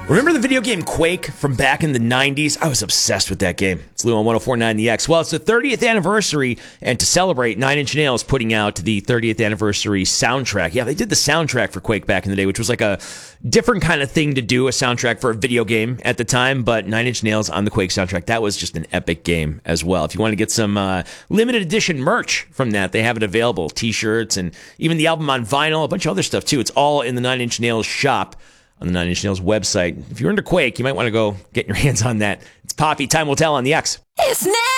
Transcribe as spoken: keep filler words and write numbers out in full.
Remember the video game Quake from back in the nineties? I was obsessed with that game. It's Lou on one oh four point nine The X. Well, it's the thirtieth anniversary, and to celebrate, Nine Inch Nails putting out the thirtieth anniversary soundtrack. Yeah, they did the soundtrack for Quake back in the day, which was like a different kind of thing to do, a soundtrack for a video game at the time, but Nine Inch Nails on the Quake soundtrack, that was just an epic game as well. If you want to get some uh, limited edition merch from that, they have it available. T-shirts and even the album on vinyl, a bunch of other stuff too. It's all in the Nine Inch Nails shop on the Nine Inch Nails website. If you're into Quake, you might want to go get your hands on that. It's Poppy. Time will tell on the X. It's now.